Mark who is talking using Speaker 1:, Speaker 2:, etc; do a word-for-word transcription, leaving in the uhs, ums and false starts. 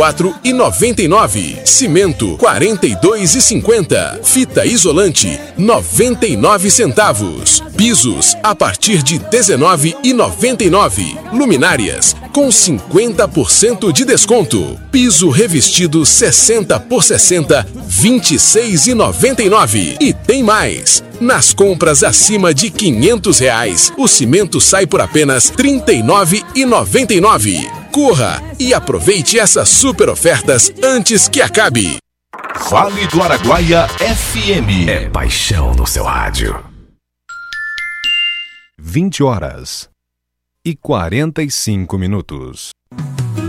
Speaker 1: quatro e noventa e nove. Cimento quarenta e dois e cinquenta. Fita isolante noventa e nove centavos. Pisos a partir de dezenove e noventa e nove. Luminárias com cinquenta por cento de desconto. Piso revestido sessenta por sessenta, vinte e seis e noventa e nove. E tem mais. Nas compras acima de quinhentos reais, o cimento sai por apenas trinta e nove e noventa e nove. Corra e aproveite essas super ofertas antes que acabe.
Speaker 2: Vale do Araguaia F M.
Speaker 3: É paixão no seu rádio.
Speaker 4: vinte horas e quarenta e cinco minutos.